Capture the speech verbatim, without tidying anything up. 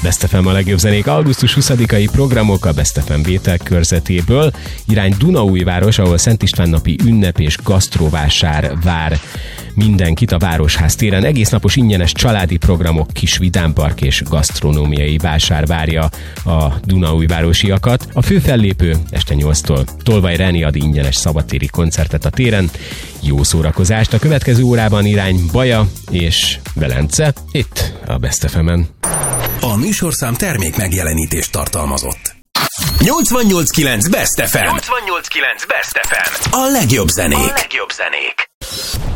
Best ef em a legjobb zenék augusztus huszadikai programok a Best ef em vételkörzetéből. Irány Dunaújváros, ahol Szent István napi ünnep és gasztrovásár vár mindenkit a Városház téren. Egésznapos ingyenes családi programok, kis vidámpark és gasztronómiai vásár várja a dunaújvárosiakat. A fő fellépő este nyolctól Tolvaj Reni ad ingyenes szabadtéri koncertet a téren. Jó szórakozást! A következő órában irány Baja és Velence, itt a Best ef emen. A műsorszám termék megjelenítést tartalmazott. nyolcvannyolc kilenc Best ef em. nyolcvannyolc kilenc Best ef em. A legjobb zenék. A legjobb zenék.